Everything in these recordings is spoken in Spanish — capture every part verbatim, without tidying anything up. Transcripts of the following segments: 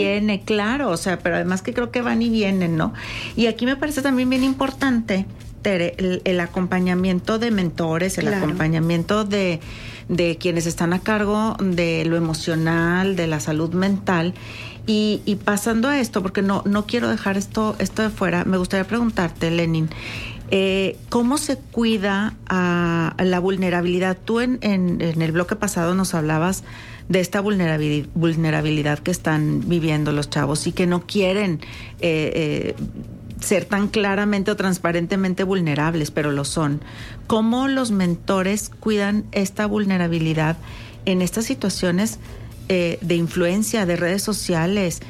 Viene, claro, o sea, pero además que creo que van y vienen, ¿no? Y aquí me parece también bien importante, Tere, el, el acompañamiento de mentores, el claro. acompañamiento de, de quienes están a cargo de lo emocional, de la salud mental. Y, y pasando a esto, porque no, no quiero dejar esto, esto de fuera, me gustaría preguntarte, Lenin, eh, ¿cómo se cuida a, a la vulnerabilidad? Tú en, en, en el bloque pasado nos hablabas de esta vulnerabilidad, vulnerabilidad que están viviendo los chavos y que no quieren eh, eh, ser tan claramente o transparentemente vulnerables, pero lo son. ¿Cómo los mentores cuidan esta vulnerabilidad en estas situaciones eh, de influencia, de redes sociales?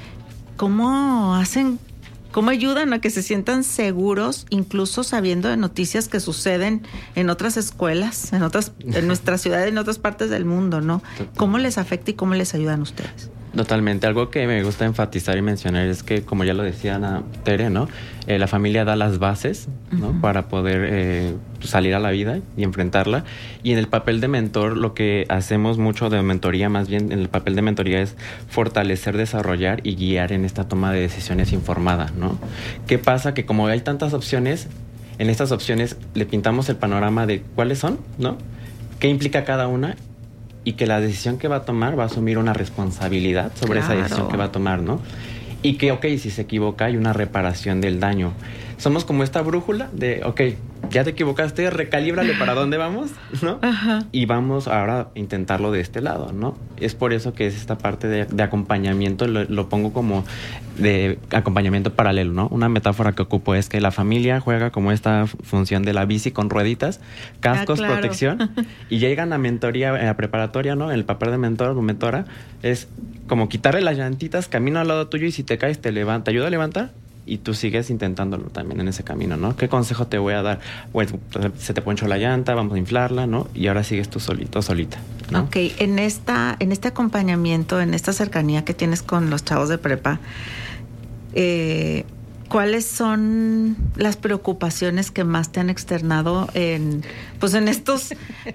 ¿Cómo hacen, cómo ayudan a que se sientan seguros, incluso sabiendo de noticias que suceden en otras escuelas, en otras, en nuestra ciudad, en otras partes del mundo, ¿no? ¿Cómo les afecta y cómo les ayudan ustedes? Totalmente. Algo que me gusta enfatizar y mencionar es que, como ya lo decía Ana Tere, ¿no? Eh, la familia da las bases, ¿no? Uh-huh. Para poder eh, salir a la vida y enfrentarla. Y en el papel de mentor, lo que hacemos mucho de mentoría, más bien en el papel de mentoría, es fortalecer, desarrollar y guiar en esta toma de decisiones informada, ¿no? ¿Qué pasa? Que como hay tantas opciones, en estas opciones le pintamos el panorama de cuáles son, ¿no? ¿Qué implica cada una? Y que la decisión que va a tomar va a asumir una responsabilidad sobre claro. esa decisión que va a tomar, ¿no? Y que, ok, si se equivoca, hay una reparación del daño. Somos como esta brújula de, ok, ya te equivocaste, recalíbrale para dónde vamos, ¿no? Ajá. Y vamos ahora a intentarlo de este lado, ¿no? Es por eso que es esta parte de, de acompañamiento, lo, lo pongo como de acompañamiento paralelo, ¿no? Una metáfora que ocupo es que la familia juega como esta función de la bici con rueditas, cascos, ah, claro. protección, y llegan a mentoría, a preparatoria, ¿no? El papel de mentor o mentora es como quitarle las llantitas, camino al lado tuyo y si te caes te levanta, te ayuda a levantar. Y tú sigues intentándolo también en ese camino, ¿no? ¿Qué consejo te voy a dar? Pues se te ponchó la llanta, vamos a inflarla, ¿no? Y ahora sigues tú solito, solita, ¿no? Ok, en esta, en este acompañamiento, en esta cercanía que tienes con los chavos de prepa, eh, ¿cuáles son las preocupaciones que más te han externado en, pues en estos,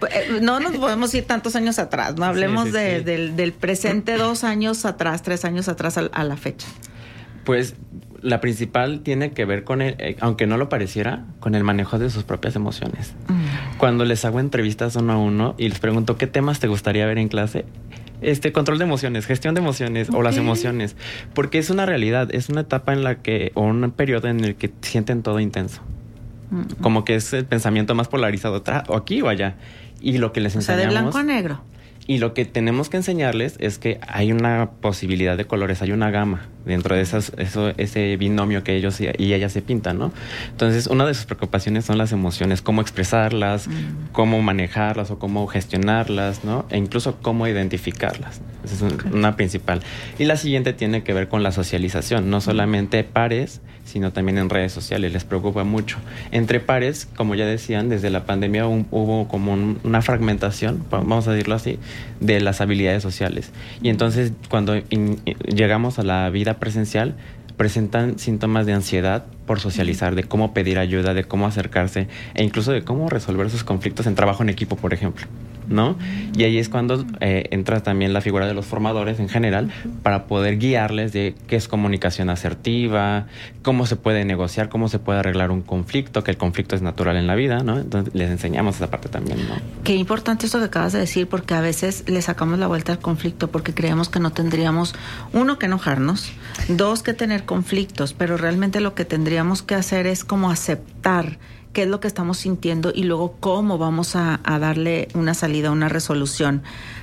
no nos podemos ir tantos años atrás, no hablemos sí, sí, de, sí. Del, del presente dos años atrás, tres años atrás a, a la fecha? Pues la principal tiene que ver con el, eh, aunque no lo pareciera, con el manejo de sus propias emociones. Mm. Cuando les hago entrevistas uno a uno y les pregunto qué temas te gustaría ver en clase, este control de emociones, gestión de emociones okay. o las emociones, porque es una realidad, es una etapa en la que, o un periodo en el que sienten todo intenso. Mm. Como que es el pensamiento más polarizado, o aquí o allá. Y lo que les o enseñamos... sea, de blanco a negro. Y lo que tenemos que enseñarles es que hay una posibilidad de colores, hay una gama dentro de esas, eso, ese binomio que ellos y ellas se pintan, ¿no? Entonces, una de sus preocupaciones son las emociones, cómo expresarlas, mm. cómo manejarlas o cómo gestionarlas, ¿no? E incluso cómo identificarlas. Esa es okay. una principal. Y la siguiente tiene que ver con la socialización, no solamente pares, sino también en redes sociales, les preocupa mucho. Entre pares, como ya decían, desde la pandemia un, hubo como un, una fragmentación, vamos a decirlo así, de las habilidades sociales. Y entonces, cuando in, llegamos a la vida presencial, presentan síntomas de ansiedad por socializar, de cómo pedir ayuda, de cómo acercarse e incluso de cómo resolver sus conflictos en trabajo en equipo, por ejemplo, ¿no? Y ahí es cuando eh, entra también la figura de los formadores en general para poder guiarles de qué es comunicación asertiva, cómo se puede negociar, cómo se puede arreglar un conflicto, que el conflicto es natural en la vida, ¿no? Entonces les enseñamos esa parte también, ¿no? Qué importante esto que acabas de decir, porque a veces le sacamos la vuelta al conflicto porque creemos que no tendríamos, uno, que enojarnos, dos, que tener conflictos, pero realmente lo que tendríamos que hacer es como aceptar qué es lo que estamos sintiendo y luego cómo vamos a, a darle una salida, una resolución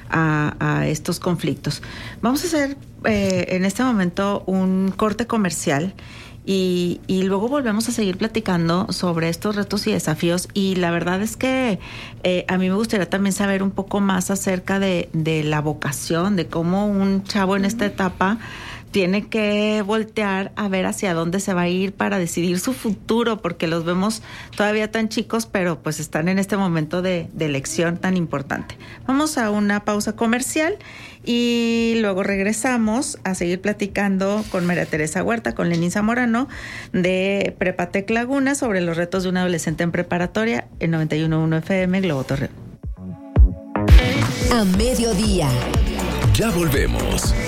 a, a estos conflictos. Vamos a hacer eh, en este momento un corte comercial y, y luego volvemos a seguir platicando sobre estos retos y desafíos. Y la verdad es que eh, a mí me gustaría también saber un poco más acerca de, de la vocación, de cómo un chavo en esta etapa tiene que voltear a ver hacia dónde se va a ir para decidir su futuro, porque los vemos todavía tan chicos, pero pues están en este momento de, de elección tan importante. Vamos a una pausa comercial y luego regresamos a seguir platicando con María Teresa Huerta, con Lenin Zamorano de Prepatec Laguna sobre los retos de un adolescente en preparatoria en noventa y uno punto uno F M Globo Torreón. A mediodía. Ya volvemos.